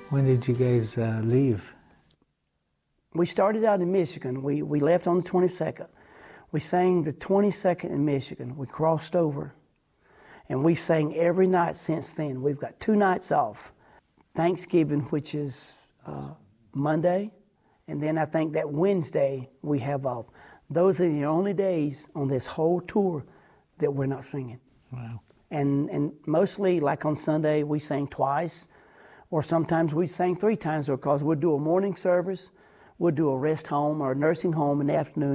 When did you guys leave? We started out in Michigan. We left on the 22nd. We sang the 22nd in Michigan. We crossed over. And we've sang every night since then. We've got 2 nights off. Thanksgiving, which is Monday, and then I think that Wednesday we have off. Those are the only days on this whole tour that we're not singing. Wow. And mostly, like on Sunday, we sang twice, or sometimes we sang 3 times, because we'll do a morning service, we'll do a rest home or a nursing home in the afternoon.